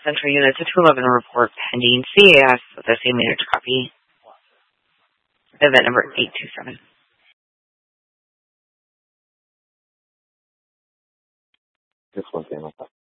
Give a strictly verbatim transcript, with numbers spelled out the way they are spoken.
Central Unit to two eleven report pending. C A S with the same managed copy. Event number eight two seven. Just one thing.